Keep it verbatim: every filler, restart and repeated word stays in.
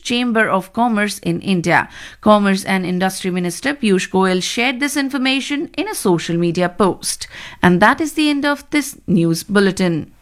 Chamber of Commerce in India. Commerce and Industry Minister Piyush Goyal shared this information in a social media post. And that is the end of this news bulletin.